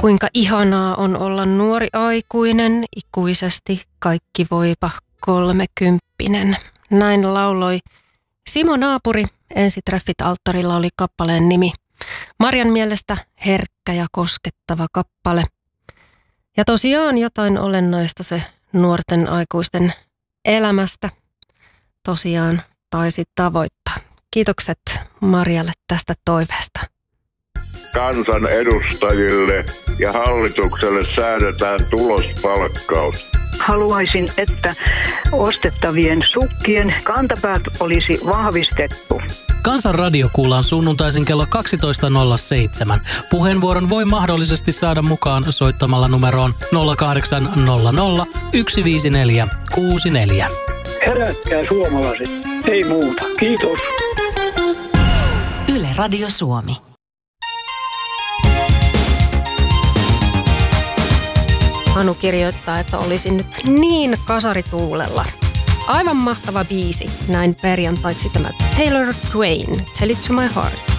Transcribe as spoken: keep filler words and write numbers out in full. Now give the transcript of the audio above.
Kuinka ihanaa on olla nuori aikuinen, ikuisesti kaikki voipa kolmekymppinen. Näin lauloi Simo Naapuri. Ensitreffit alttarilla oli kappaleen nimi. Marian mielestä herkkä ja koskettava kappale. Ja tosiaan jotain olennaista se nuorten aikuisten elämästä tosiaan taisi tavoittaa. Kiitokset Marialle tästä toiveesta. Kansan edustajille ja hallitukselle säädetään tulospalkkaus. Haluaisin, että ostettavien sukkien kantapäät olisi vahvistettu. Kansan radio kuullaan sunnuntaisin kello kaksitoista nolla seitsemän. Puheenvuoron voi mahdollisesti saada mukaan soittamalla numeroon nolla kahdeksan nolla nolla yksi viisi neljä kuusi neljä. Herätkää suomalaiset, ei muuta. Kiitos. Yle Radio Suomi. Anu kirjoittaa, että olisin nyt niin kasarituulella. Aivan mahtava biisi, näin perjantaiksi tämä Taylor Dwayne, Tell It To My Heart.